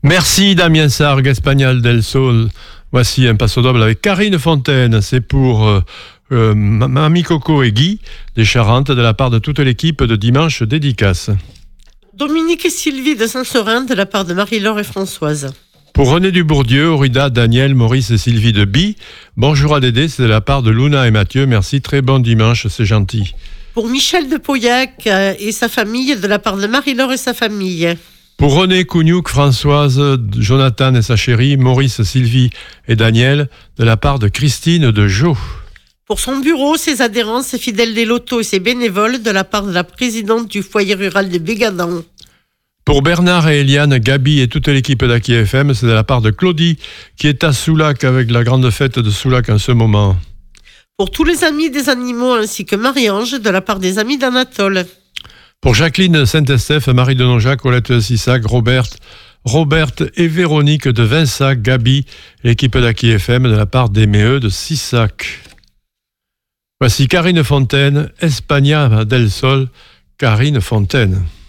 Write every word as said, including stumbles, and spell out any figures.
Merci Damien Sargue, Espagnol del Sol. Voici un passo doble avec Karine Fontaine. C'est pour euh, euh, Mamie Coco et Guy des Charentes de la part de toute l'équipe de Dimanche Dédicace. Dominique et Sylvie de Saint-Seurin de la part de Marie-Laure et Françoise. Pour René Dubourdieu, Aurida, Daniel, Maurice et Sylvie de Bi. Bonjour à Dédé, c'est de la part de Luna et Mathieu. Merci, très bon dimanche, c'est gentil. Pour Michel de Pauillac et sa famille de la part de Marie-Laure et sa famille. Pour René Cougnouk, Françoise, Jonathan et sa chérie, Maurice, Sylvie et Daniel, de la part de Christine de Jo. Pour son bureau, ses adhérents, ses fidèles des lotos et ses bénévoles, de la part de la présidente du foyer rural de Bégadan. Pour Bernard et Eliane, Gabi et toute l'équipe d'Aki F M, c'est de la part de Claudie, qui est à Soulac avec la grande fête de Soulac en ce moment. Pour tous les amis des animaux ainsi que Marie-Ange, de la part des amis d'Anatole. Pour Jacqueline Saint-Estèphe, Marie de Nonjac, Colette de Sissac, Robert, Robert et Véronique de Vinsac, Gabi, l'équipe d'Aki F M de la part d'Emée de Sissac. Voici Karine Fontaine, Espagna del Sol, Karine Fontaine.